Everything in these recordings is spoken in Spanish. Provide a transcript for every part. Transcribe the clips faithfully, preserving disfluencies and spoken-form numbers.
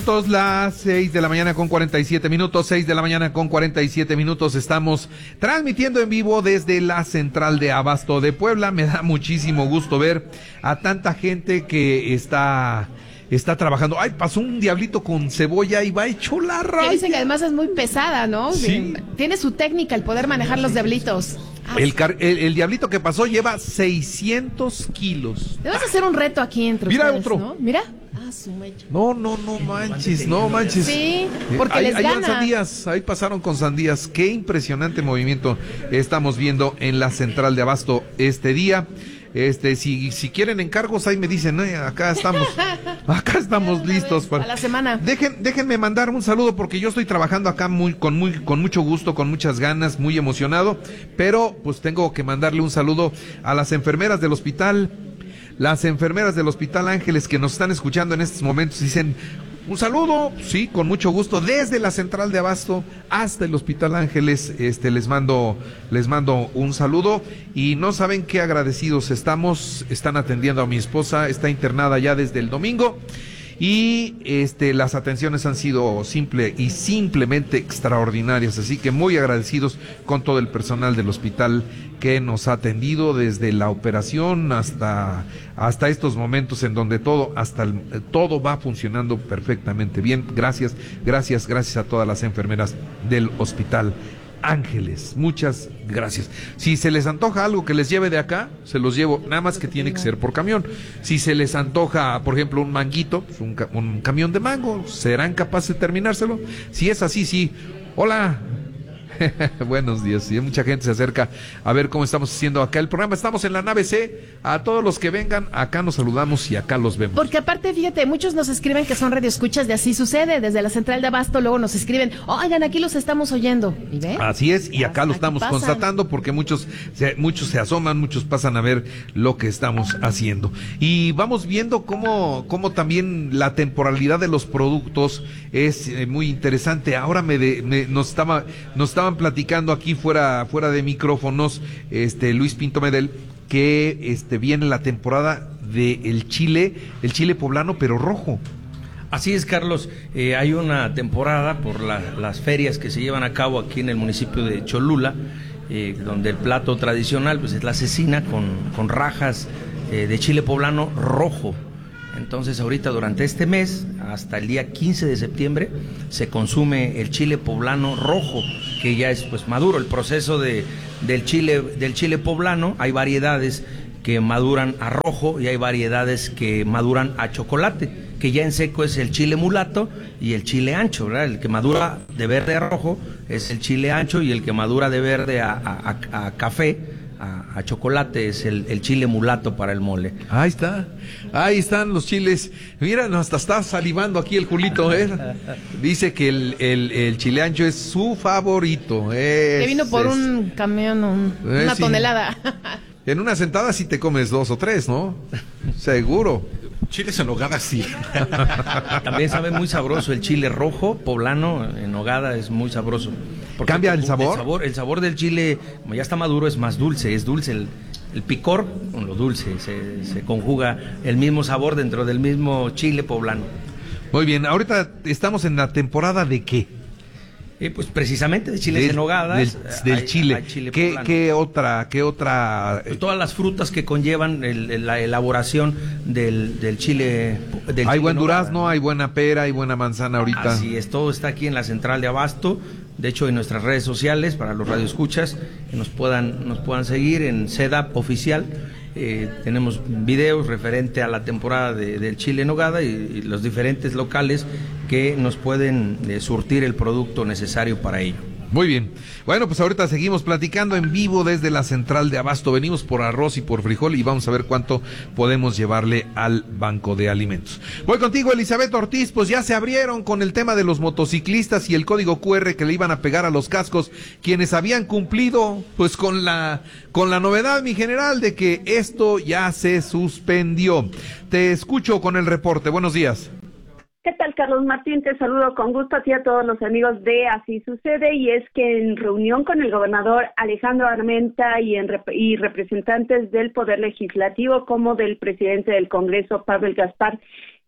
Las seis de la mañana con cuarenta y siete minutos, seis de la mañana con cuarenta y siete minutos, estamos transmitiendo en vivo desde la central de Abasto de Puebla. Me da muchísimo gusto ver a tanta gente que está, está trabajando. Ay, pasó un diablito con cebolla y va hecho la raya. Que dicen que además es muy pesada, ¿no? Sí. Tiene su técnica el poder manejar los diablitos. Ah, el, car- el, el diablito que pasó lleva seiscientos kilos. Debes hacer un reto aquí entre Mira ustedes, otro. ¿no? Mira. Ah, su mecha. No, no, no manches, no manches. Sí, porque ahí, les ahí gana. van sandías, ahí pasaron con sandías. Qué impresionante movimiento estamos viendo en la central de Abasto este día. Este, si, si quieren encargos, ahí me dicen, eh, acá estamos, acá estamos listos para a la semana. Dejen, déjenme mandar un saludo porque yo estoy trabajando acá muy, con muy, con mucho gusto, con muchas ganas, muy emocionado, pero pues tengo que mandarle un saludo a las enfermeras del hospital, las enfermeras del Hospital Ángeles que nos están escuchando en estos momentos, dicen, un saludo, sí, con mucho gusto, desde la central de Abasto hasta el Hospital Ángeles, este, les mando, les mando un saludo, y no saben qué agradecidos estamos, están atendiendo a mi esposa, está internada ya desde el domingo, y este, las atenciones han sido simple y simplemente extraordinarias, así que muy agradecidos con todo el personal del hospital que nos ha atendido desde la operación hasta, hasta estos momentos en donde todo, hasta el, todo va funcionando perfectamente bien. Gracias, gracias, gracias a todas las enfermeras del Hospital Ángeles, muchas gracias. Si se les antoja algo que les lleve de acá, se los llevo, nada más que tiene que ser por camión. Si se les antoja, por ejemplo, un manguito, pues un, ca- un camión de mango, ¿serán capaces de terminárselo? Si es así, sí. Hola. Buenos días, sí, mucha gente se acerca a ver cómo estamos haciendo acá el programa. Estamos en la nave C, a todos los que vengan, acá nos saludamos y acá los vemos. Porque aparte, fíjate, muchos nos escriben que son radioescuchas de Así Sucede, desde la central de Abasto, luego nos escriben, oigan, aquí los estamos oyendo. ¿Y ve? Así es, y acá lo Aquí estamos pasan. constatando porque muchos se, muchos se asoman, muchos pasan a ver lo que estamos haciendo. Y vamos viendo cómo, cómo también la temporalidad de los productos es eh, muy interesante. Ahora me, de, me nos estaba nos estaban platicando aquí fuera fuera de micrófonos, este Luis Pinto Medel, que este viene la temporada de el chile, el chile poblano pero rojo. Así es, Carlos, eh, hay una temporada por la, las ferias que se llevan a cabo aquí en el municipio de Cholula, eh, donde el plato tradicional pues es la cecina con, con rajas eh, de chile poblano rojo. Entonces ahorita durante este mes, hasta el día quince de septiembre, se consume el chile poblano rojo, que ya es pues maduro. El proceso de, del, chile, del chile poblano, hay variedades que maduran a rojo y hay variedades que maduran a chocolate, que ya en seco es el chile mulato y el chile ancho, ¿verdad? El que madura de verde a rojo es el chile ancho y el que madura de verde a, a, a, a café, a, a chocolate, es el, el chile mulato para el mole. Ahí está, ahí están los chiles. Mira, hasta está salivando aquí el Julito, ¿eh? Dice que el, el, el chile ancho es su favorito. Es, que vino por es, un camión, un, eh, una sí. tonelada. En una sentada sí te comes dos o tres, ¿no? Seguro. Chiles en nogada, sí. También sabe muy sabroso el chile rojo poblano en nogada, es muy sabroso. Porque ¿Cambia el sabor? El sabor, el sabor del chile, como ya está maduro, es más dulce, es dulce el, el picor con lo dulce, se, se conjuga el mismo sabor dentro del mismo chile poblano. Muy bien, ahorita estamos en la temporada de ¿qué? Eh, pues precisamente de chiles Del- en nogada. Del, del hay- chile. hay chile ¿Qué, poblano. ¿Qué otra, qué otra? Pues todas las frutas que conllevan el- el- la elaboración del, del chile. Del Hay chile buen nogada. durazno, hay buena pera, hay buena manzana ahorita. Así es, todo está aquí en la central de Abasto. De hecho, en nuestras redes sociales, para los radioescuchas, que nos puedan, nos puedan seguir en C E D A P Oficial. Eh, tenemos videos referente a la temporada de, del chile en nogada y, y los diferentes locales que nos pueden eh, surtir el producto necesario para ello. Muy bien. Bueno, pues ahorita seguimos platicando en vivo desde la central de Abasto. Venimos por arroz y por frijol y vamos a ver cuánto podemos llevarle al banco de alimentos. Voy contigo, Elizabeth Ortiz. Pues ya se abrieron con el tema de los motociclistas y el código cu erre que le iban a pegar a los cascos, quienes habían cumplido pues con la con la novedad, mi general, de que esto ya se suspendió. Te escucho con el reporte. Buenos días. ¿Qué tal, Carlos Martín? Te saludo con gusto a ti y a todos los amigos de Así Sucede, y es que en reunión con el gobernador Alejandro Armenta y, en rep- y representantes del Poder Legislativo como del presidente del Congreso, Pablo Gaspar,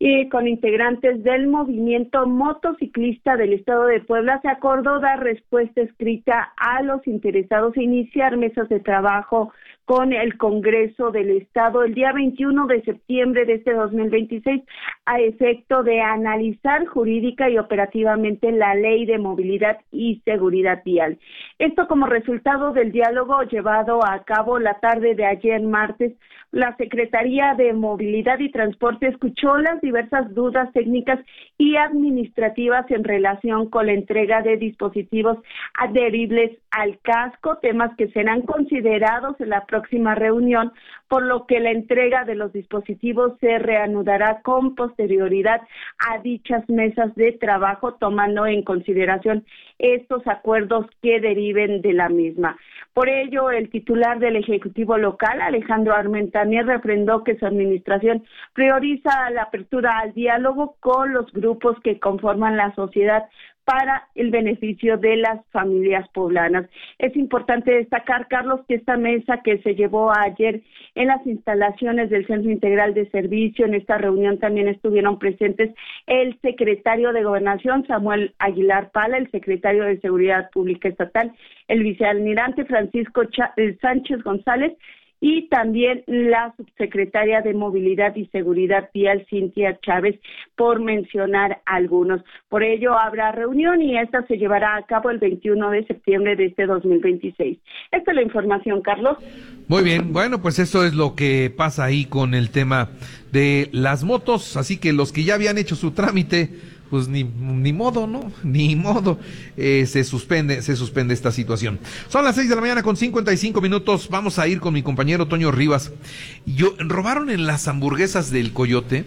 y con integrantes del movimiento motociclista del Estado de Puebla, se acordó dar respuesta escrita a los interesados e iniciar mesas de trabajo con el Congreso del Estado el día veintiuno de septiembre de este dos mil veintiséis a efecto de analizar jurídica y operativamente la Ley de Movilidad y Seguridad Vial. Esto como resultado del diálogo llevado a cabo la tarde de ayer martes. La Secretaría de Movilidad y Transporte escuchó las diversas dudas técnicas y administrativas en relación con la entrega de dispositivos adheribles al casco, temas que serán considerados en la próxima reunión, por lo que la entrega de los dispositivos se reanudará con posterioridad a dichas mesas de trabajo, tomando en consideración estos acuerdos que deriven de la misma. Por ello, el titular del Ejecutivo local, Alejandro Armenta Mier, refrendó que su administración prioriza la apertura al diálogo con los grupos que conforman la sociedad para el beneficio de las familias poblanas. Es importante destacar, Carlos, que esta mesa que se llevó ayer en las instalaciones del Centro Integral de Servicio, en esta reunión también estuvieron presentes el secretario de Gobernación, Samuel Aguilar Pala, el secretario de Seguridad Pública Estatal, el vicealmirante Francisco Ch- Sánchez González, y también la subsecretaria de Movilidad y Seguridad Vial, Cintia Chávez, por mencionar algunos. Por ello, habrá reunión y esta se llevará a cabo el veintiuno de septiembre de este dos mil veintiséis. Esta es la información, Carlos. Muy bien, bueno, pues eso es lo que pasa ahí con el tema de las motos, así que los que ya habían hecho su trámite, pues ni, ni modo, ¿no? Ni modo, eh, se suspende, se suspende esta situación. Son las seis de la mañana con cincuenta y cinco minutos, vamos a ir con mi compañero Toño Rivas. Yo, robaron en las hamburguesas del Coyote,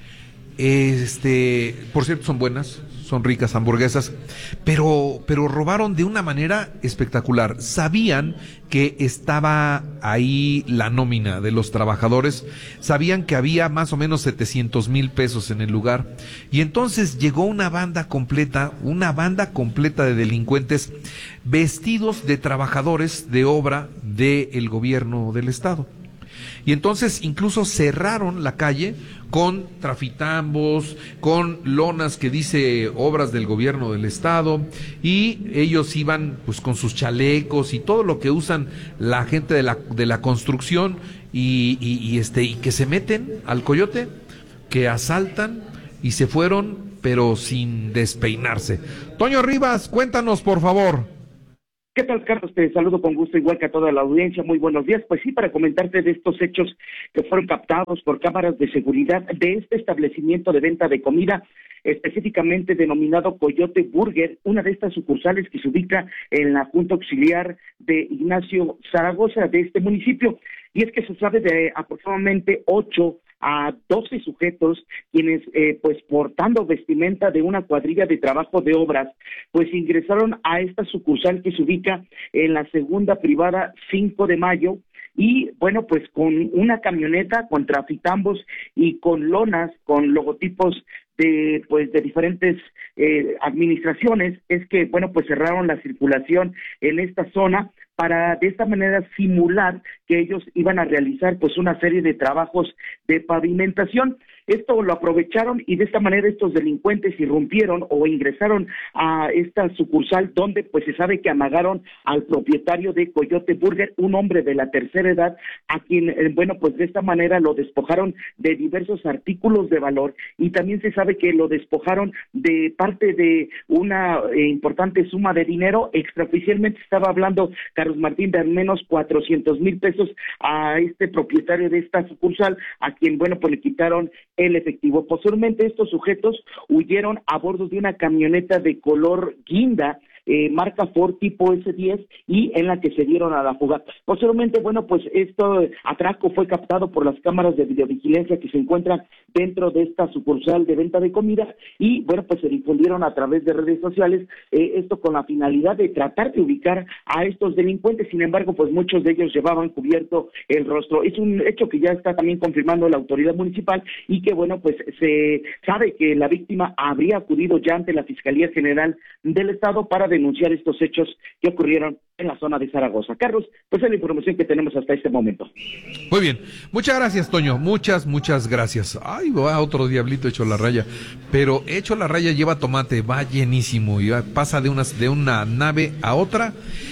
este, por cierto son buenas, son ricas hamburguesas, pero, pero robaron de una manera espectacular. Sabían que estaba ahí la nómina de los trabajadores, sabían que había más o menos setecientos mil pesos en el lugar, y entonces llegó una banda completa, una banda completa de delincuentes vestidos de trabajadores de obra del gobierno del estado. Y entonces incluso cerraron la calle con trafitambos, con lonas que dice obras del gobierno del estado, y ellos iban pues con sus chalecos y todo lo que usan la gente de la de la construcción y, y, y este y que se meten al Coyote, que asaltan y se fueron pero sin despeinarse. Toño Rivas, cuéntanos por favor. ¿Qué tal, Carlos? Te saludo con gusto, igual que a toda la audiencia. Muy buenos días. Pues sí, para comentarte de estos hechos que fueron captados por cámaras de seguridad de este establecimiento de venta de comida, específicamente denominado Coyote Burger, una de estas sucursales que se ubica en la Junta Auxiliar de Ignacio Zaragoza de este municipio. Y es que se sabe de aproximadamente ocho a doce sujetos quienes, eh, pues portando vestimenta de una cuadrilla de trabajo de obras, pues ingresaron a esta sucursal que se ubica en la segunda privada cinco de mayo, y bueno, pues con una camioneta, con trafitambos y con lonas, con logotipos de pues de diferentes eh, administraciones, es que bueno, pues cerraron la circulación en esta zona para de esta manera simular que ellos iban a realizar pues una serie de trabajos de pavimentación. Esto lo aprovecharon y de esta manera estos delincuentes irrumpieron o ingresaron a esta sucursal donde pues se sabe que amagaron al propietario de Coyote Burger, un hombre de la tercera edad, a quien, eh, bueno, pues de esta manera lo despojaron de diversos artículos de valor, y también se sabe que lo despojaron de parte de una eh, importante suma de dinero. Extraoficialmente estaba hablando Carlos Martín de al menos cuatrocientos mil pesos a este propietario de esta sucursal, a quien, bueno, pues le quitaron el efectivo. Posteriormente estos sujetos huyeron a bordo de una camioneta de color guinda, eh, marca Ford tipo ese diez, y en la que se dieron a la fuga. Posteriormente, bueno, pues este atraco fue captado por las cámaras de videovigilancia que se encuentran dentro de esta sucursal de venta de comida, y bueno, pues se difundieron a través de redes sociales, eh, esto con la finalidad de tratar de ubicar a estos delincuentes. Sin embargo, pues muchos de ellos llevaban cubierto el rostro. Es un hecho que ya está también confirmando la autoridad municipal, y que bueno, pues se sabe que la víctima habría acudido ya ante la Fiscalía General del Estado para denunciar estos hechos que ocurrieron en la zona de Zaragoza. Carlos, pues es la información que tenemos hasta este momento. Muy bien, muchas gracias, Toño, muchas, muchas gracias. Ay, va otro diablito hecho la raya, pero hecho la raya lleva tomate, va llenísimo y va, pasa de una, de una nave a otra.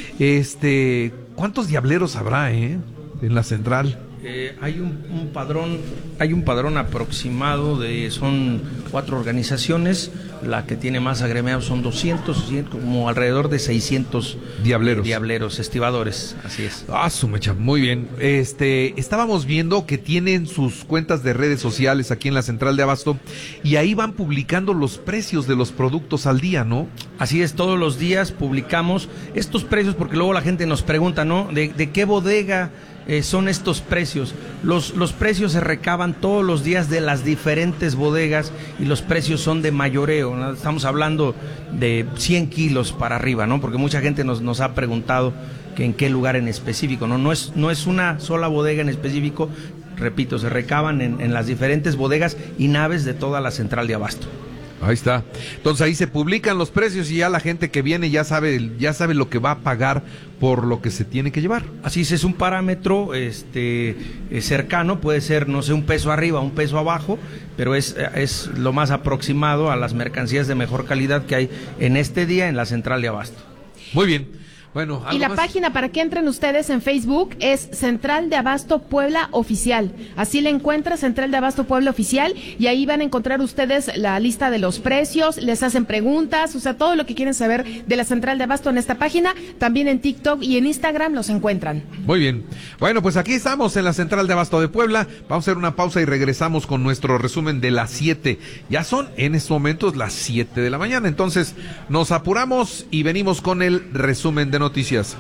Este, ¿cuántos diableros habrá, eh, en la central? Eh, hay un, un padrón, hay un padrón aproximado de, son cuatro organizaciones, la que tiene más agremiados son doscientos, como alrededor de seiscientos diableros, diableros, estibadores, así es. Ah, su mecha, muy bien. Este, estábamos viendo que tienen sus cuentas de redes sociales aquí en la central de Abasto y ahí van publicando los precios de los productos al día, ¿no? Así es, todos los días publicamos estos precios porque luego la gente nos pregunta, ¿no? ¿De, de qué bodega Eh, son estos precios? Los, los precios se recaban todos los días de las diferentes bodegas y los precios son de mayoreo, ¿no? Estamos hablando de cien kilos para arriba, ¿no? Porque mucha gente nos, nos ha preguntado que en qué lugar en específico, ¿no? No es, no es una sola bodega en específico, repito, se recaban en, en las diferentes bodegas y naves de toda la central de Abasto. Ahí está. Entonces ahí se publican los precios y ya la gente que viene ya sabe, ya sabe lo que va a pagar por lo que se tiene que llevar. Así es, es un parámetro este eh, cercano, puede ser, no sé, un peso arriba, un peso abajo, pero es, es lo más aproximado a las mercancías de mejor calidad que hay en este día en la central de Abasto. Muy bien. Bueno, y la más? página para que entren ustedes en Facebook es Central de Abasto Puebla Oficial. Así le encuentra Central de Abasto Puebla Oficial y ahí van a encontrar ustedes la lista de los precios, les hacen preguntas, o sea, todo lo que quieren saber de la Central de Abasto en esta página. También en TikTok y en Instagram los encuentran. Muy bien. Bueno, pues aquí estamos en la Central de Abasto de Puebla. Vamos a hacer una pausa y regresamos con nuestro resumen de las siete. Ya son en estos momentos las siete de la mañana. Entonces nos apuramos y venimos con el resumen de noticias.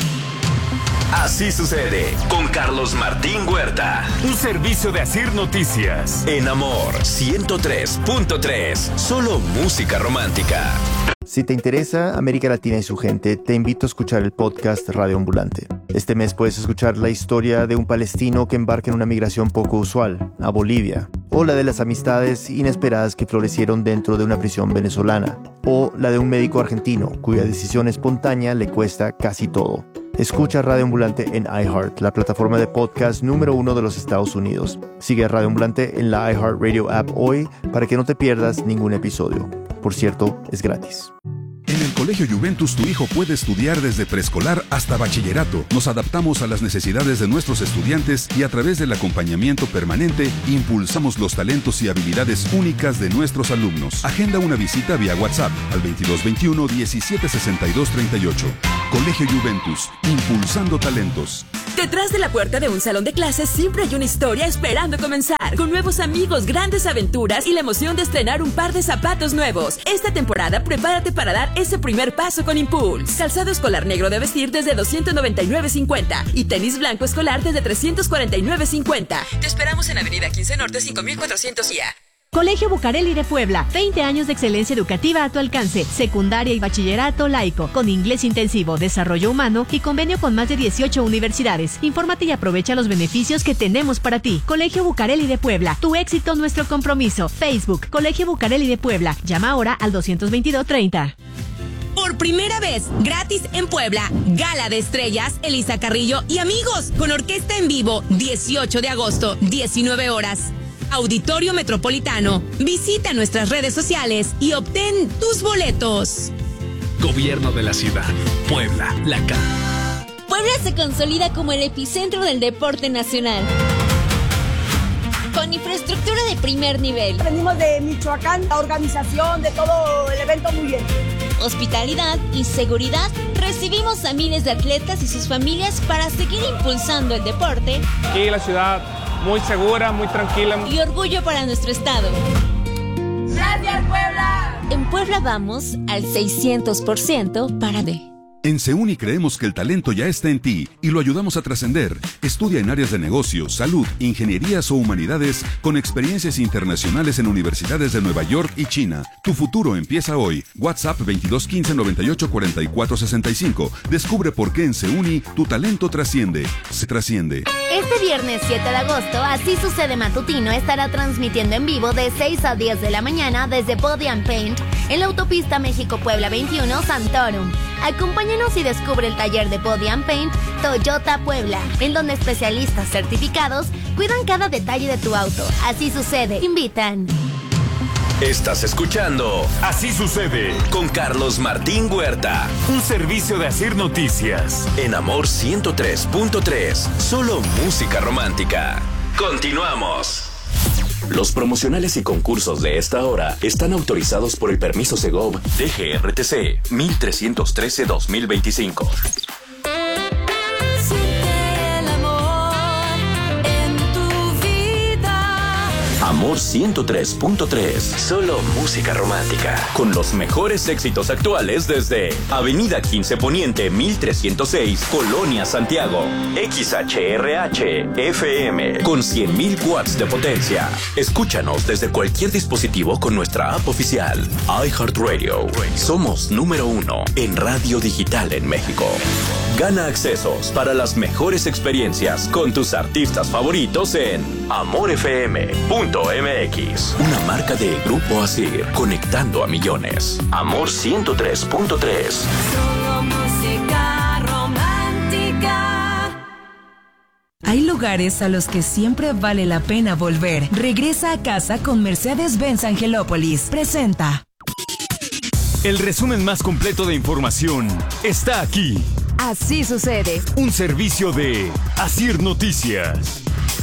Así sucede con Carlos Martín Huerta. Un servicio de Asir Noticias. En Amor ciento tres punto tres. Solo música romántica. Si te interesa América Latina y su gente, te invito a escuchar el podcast Radio Ambulante. Este mes puedes escuchar la historia de un palestino que embarca en una migración poco usual, a Bolivia, o la de las amistades inesperadas que florecieron dentro de una prisión venezolana, o la de un médico argentino cuya decisión espontánea le cuesta casi todo. Escucha Radio Ambulante en iHeart, la plataforma de podcast número uno de los Estados Unidos. Sigue a Radio Ambulante en la iHeartRadio app hoy para que no te pierdas ningún episodio. Por cierto, es gratis. En el Colegio Juventus tu hijo puede estudiar desde preescolar hasta bachillerato. Nos adaptamos a las necesidades de nuestros estudiantes y a través del acompañamiento permanente impulsamos los talentos y habilidades únicas de nuestros alumnos. Agenda una visita vía WhatsApp al veintidós veintiuno diecisiete sesenta y dos treinta y ocho. Colegio Juventus, impulsando talentos. Detrás de la puerta de un salón de clases siempre hay una historia esperando comenzar, con nuevos amigos, grandes aventuras y la emoción de estrenar un par de zapatos nuevos. Esta temporada prepárate para dar ese primer paso con Impulse. Calzado escolar negro de vestir desde doscientos noventa y nueve cincuenta y tenis blanco escolar desde trescientos cuarenta y nueve cincuenta. Te esperamos en Avenida quince Norte cinco mil cuatrocientos I A. Colegio Bucareli de Puebla, veinte años de excelencia educativa a tu alcance, secundaria y bachillerato laico, con inglés intensivo, desarrollo humano y convenio con más de dieciocho universidades. Infórmate y aprovecha los beneficios que tenemos para ti. Colegio Bucareli de Puebla, tu éxito, nuestro compromiso. Facebook, Colegio Bucareli de Puebla. Llama ahora al doscientos veintidós treinta. Por primera vez, gratis en Puebla, Gala de Estrellas, Elisa Carrillo y amigos, con orquesta en vivo, dieciocho de agosto, diecinueve horas. Auditorio Metropolitano. Visita nuestras redes sociales y obtén tus boletos. Gobierno de la ciudad. Puebla, la K. Puebla se consolida como el epicentro del deporte nacional. Con infraestructura de primer nivel. Venimos de Michoacán, la organización de todo el evento muy bien. Hospitalidad y seguridad. Recibimos a miles de atletas y sus familias para seguir impulsando el deporte. Aquí la ciudad muy segura, muy tranquila. Y orgullo para nuestro estado. ¡Gracias, Puebla! En Puebla vamos al seiscientos por ciento para de. En Seuni creemos que el talento ya está en ti y lo ayudamos a trascender. Estudia en áreas de negocios, salud, ingenierías o humanidades con experiencias internacionales en universidades de Nueva York y China. Tu futuro empieza hoy. WhatsApp veintidós quince noventa y ocho cuarenta y cuatro sesenta y cinco. Descubre por qué en Seuni tu talento trasciende. Se trasciende. Este viernes siete de agosto, Así Sucede Matutino estará transmitiendo en vivo de seis a diez de la mañana desde Body and Paint en la autopista México-Puebla veintiuno Santorum. Acompáñanos y descubre el taller de Body and Paint Toyota Puebla, en donde especialistas certificados cuidan cada detalle de tu auto. Así Sucede. Invitan. Estás escuchando Así Sucede con Carlos Martín Huerta. Un servicio de Asir Noticias. En Amor ciento tres punto tres. Solo música romántica. Continuamos. Los promocionales y concursos de esta hora están autorizados por el permiso Segov D G R T C mil trescientos trece guión dos mil veinticinco. Amor ciento tres punto tres. Solo música romántica. Con los mejores éxitos actuales desde Avenida quince Poniente mil trescientos seis, Colonia Santiago. X H R H F M con cien mil watts de potencia. Escúchanos desde cualquier dispositivo con nuestra app oficial. iHeartRadio. Somos número uno en radio digital en México. Gana accesos para las mejores experiencias con tus artistas favoritos en amor f m punto m x. Una marca de Grupo Asir, conectando a millones. Amor ciento tres punto tres. Solo música romántica. Hay lugares a los que siempre vale la pena volver. Regresa a casa con Mercedes-Benz Angelópolis. Presenta. El resumen más completo de información está aquí. Así Sucede. Un servicio de Asir Noticias.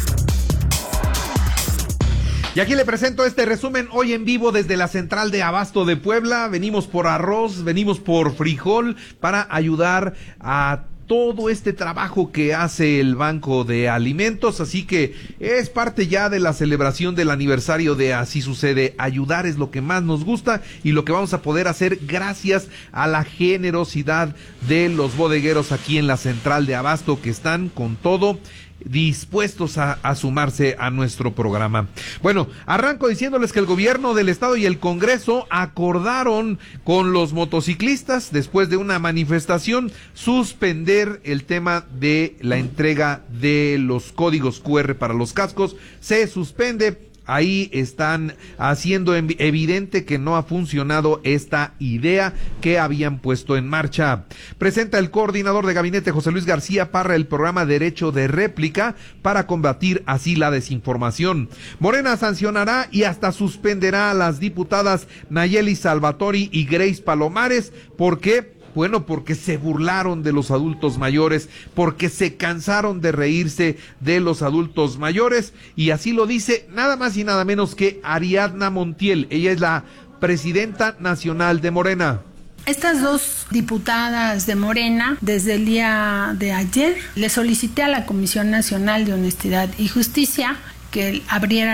Y aquí le presento este resumen hoy en vivo desde la central de Abasto de Puebla. Venimos por arroz, venimos por frijol para ayudar a todo este trabajo que hace el Banco de Alimentos, así que es parte ya de la celebración del aniversario de Así Sucede. Ayudar es lo que más nos gusta y lo que vamos a poder hacer gracias a la generosidad de los bodegueros aquí en la central de Abasto, que están con todo dispuestos a, a sumarse a nuestro programa. Bueno, arranco diciéndoles que el gobierno del estado y el Congreso acordaron con los motociclistas, después de una manifestación, suspender el tema de la entrega de los códigos cu erre para los cascos. Se suspende. Ahí están haciendo evidente que no ha funcionado esta idea que habían puesto en marcha. Presenta el coordinador de gabinete José Luis García Parra el programa Derecho de Réplica para combatir así la desinformación. Morena sancionará y hasta suspenderá a las diputadas Nayeli Salvatori y Grace Palomares. ¿Por qué? Bueno, porque se burlaron de los adultos mayores, porque se cansaron de reírse de los adultos mayores, y así lo dice nada más y nada menos que Ariadna Montiel. Ella es la presidenta nacional de Morena. Estas dos diputadas de Morena, desde el día de ayer, le solicité a la Comisión Nacional de Honestidad y Justicia que abriera